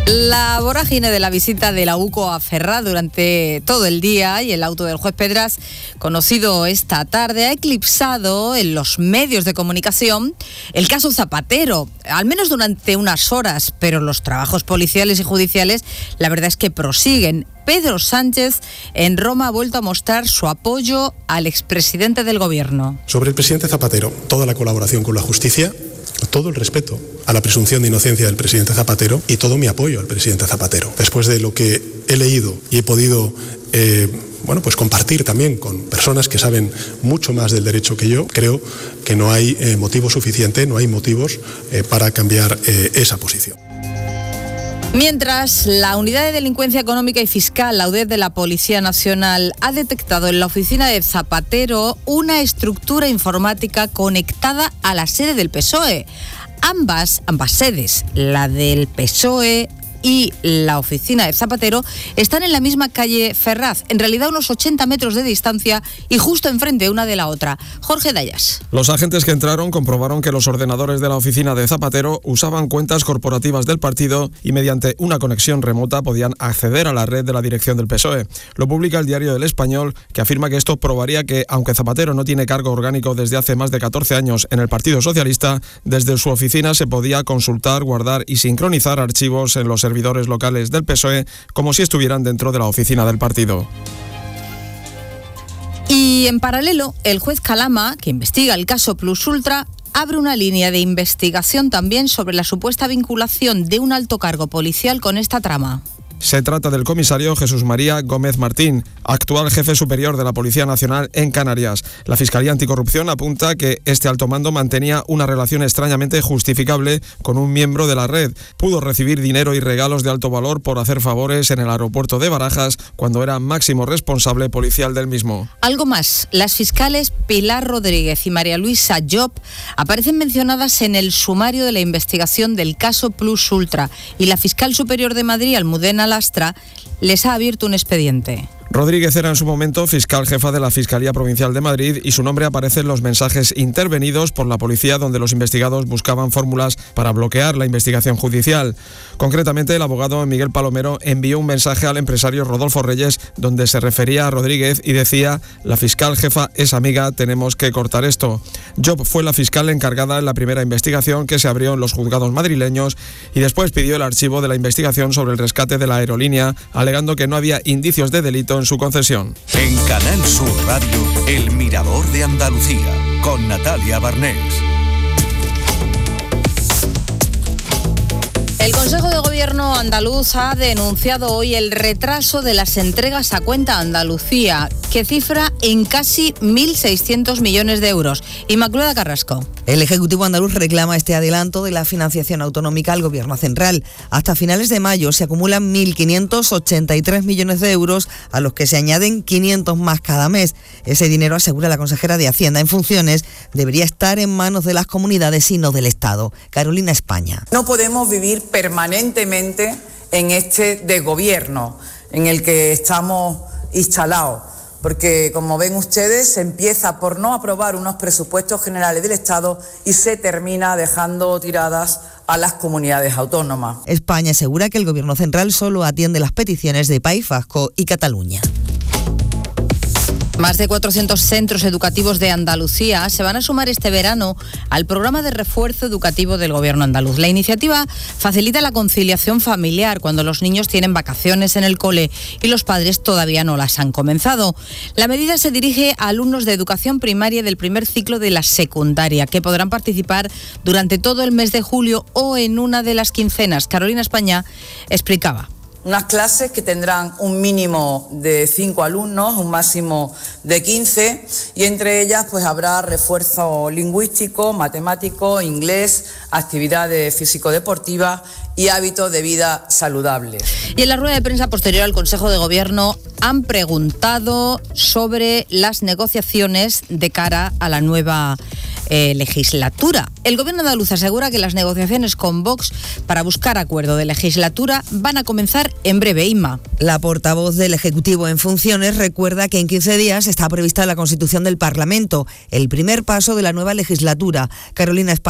La vorágine de la visita de la UCO a Ferraz durante todo el día y el auto del juez Pedras, conocido esta tarde, ha eclipsado en los medios de comunicación el caso Zapatero, al menos durante unas horas, pero los trabajos policiales y judiciales, la verdad es que prosiguen. Pedro Sánchez en Roma ha vuelto a mostrar su apoyo al expresidente del gobierno. Sobre el presidente Zapatero, toda la colaboración con la justicia, todo el respeto a la presunción de inocencia del presidente Zapatero y todo mi apoyo al presidente Zapatero. Después de lo que he leído y he podido pues compartir también con personas que saben mucho más del derecho que yo, creo que no hay motivo suficiente, no hay motivos para cambiar esa posición. Mientras, la Unidad de Delincuencia Económica y Fiscal, la UDEF de la Policía Nacional, ha detectado en la oficina de Zapatero una estructura informática conectada a la sede del PSOE. Ambas sedes, la del PSOE y la oficina de Zapatero, están en la misma calle Ferraz, en realidad unos 80 metros de distancia y justo enfrente una de la otra. Jorge Dayas. Los agentes que entraron comprobaron que los ordenadores de la oficina de Zapatero usaban cuentas corporativas del partido y mediante una conexión remota podían acceder a la red de la dirección del PSOE. Lo publica el diario El Español, que afirma que esto probaría que, aunque Zapatero no tiene cargo orgánico desde hace más de 14 años en el Partido Socialista, desde su oficina se podía consultar, guardar y sincronizar archivos en los servidores locales del PSOE como si estuvieran dentro de la oficina del partido. Y en paralelo, el juez Calama, que investiga el caso Plus Ultra, abre una línea de investigación también sobre la supuesta vinculación de un alto cargo policial con esta trama. Se trata del comisario Jesús María Gómez Martín, actual jefe superior de la Policía Nacional en Canarias. La Fiscalía Anticorrupción apunta que este alto mando mantenía una relación extrañamente justificable con un miembro de la red. Pudo recibir dinero y regalos de alto valor por hacer favores en el aeropuerto de Barajas cuando era máximo responsable policial del mismo. Algo más, las fiscales Pilar Rodríguez y María Luisa Job aparecen mencionadas en el sumario de la investigación del caso Plus Ultra y la fiscal superior de Madrid, Almudena Lastra, les ha abierto un expediente. Rodríguez era en su momento fiscal jefa de la Fiscalía Provincial de Madrid y su nombre aparece en los mensajes intervenidos por la policía donde los investigados buscaban fórmulas para bloquear la investigación judicial. Concretamente, el abogado Miguel Palomero envió un mensaje al empresario Rodolfo Reyes donde se refería a Rodríguez y decía: la fiscal jefa es amiga, tenemos que cortar esto. Job fue la fiscal encargada en la primera investigación que se abrió en los juzgados madrileños y después pidió el archivo de la investigación sobre el rescate de la aerolínea, alegando que no había indicios de delito en su concesión. En Canal Sur Radio, El Mirador de Andalucía, con Natalia Barnés. El Consejo de Gobierno andaluz ha denunciado hoy el retraso de las entregas a cuenta Andalucía, que cifra en casi 1.600 millones de euros. Inmaculada Carrasco. El Ejecutivo andaluz reclama este adelanto de la financiación autonómica al Gobierno central. Hasta finales de mayo se acumulan 1.583 millones de euros, a los que se añaden 500 más cada mes. Ese dinero, asegura la consejera de Hacienda en funciones, debería estar en manos de las comunidades y no del Estado. Carolina España. No podemos vivir permanentemente en este desgobierno en el que estamos instalados, porque como ven ustedes, se empieza por no aprobar unos presupuestos generales del Estado y se termina dejando tiradas a las comunidades autónomas. España asegura que el Gobierno central solo atiende las peticiones de País Vasco y Cataluña. Más de 400 centros educativos de Andalucía se van a sumar este verano al programa de refuerzo educativo del Gobierno andaluz. La iniciativa facilita la conciliación familiar cuando los niños tienen vacaciones en el cole y los padres todavía no las han comenzado. La medida se dirige a alumnos de educación primaria del primer ciclo de la secundaria, que podrán participar durante todo el mes de julio o en una de las quincenas. Carolina España explicaba. Unas clases que tendrán un mínimo de 5 alumnos, un máximo de 15, y entre ellas pues habrá refuerzo lingüístico, matemático, inglés, actividades físico-deportivas y hábitos de vida saludables. Y en la rueda de prensa posterior al Consejo de Gobierno han preguntado sobre las negociaciones de cara a la nueva legislatura. El Gobierno andaluz asegura que las negociaciones con Vox para buscar acuerdo de legislatura van a comenzar en breve. Inma. La portavoz del Ejecutivo en funciones recuerda que en 15 días está prevista la constitución del Parlamento, el primer paso de la nueva legislatura. Carolina España.